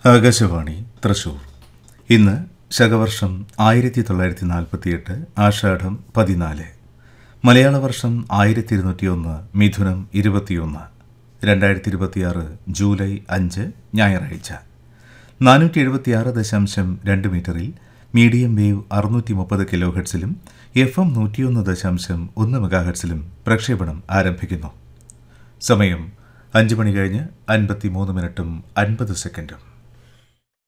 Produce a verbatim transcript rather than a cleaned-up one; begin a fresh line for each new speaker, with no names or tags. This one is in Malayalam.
ആകാശവാണി തൃശൂർ. ഇന്ന് ശകവർഷം ആയിരത്തി തൊള്ളായിരത്തി നാൽപ്പത്തിയെട്ട് ആഷാഢം പതിനാല്, മലയാള വർഷം ആയിരത്തി ഇരുന്നൂറ്റി ഒന്ന് മിഥുനം ഇരുപത്തിയൊന്ന്, രണ്ടായിരത്തി ഇരുപത്തിയാറ് ജൂലൈ അഞ്ച് ഞായറാഴ്ച. നാനൂറ്റി എഴുപത്തിയാറ് ദശാംശം രണ്ട് മീറ്ററിൽ മീഡിയം വേവ് അറുന്നൂറ്റി മുപ്പത് കിലോ ഹെർട്സിലും എഫ് എം നൂറ്റിയൊന്ന് ദശാംശം ഒന്ന് മെഗാ ഹെർട്സിലും പ്രക്ഷേപണം ആരംഭിക്കുന്നു. സമയം അഞ്ച് മണി കഴിഞ്ഞ് അൻപത്തി മൂന്ന് മിനിറ്റും അൻപത് സെക്കൻഡും.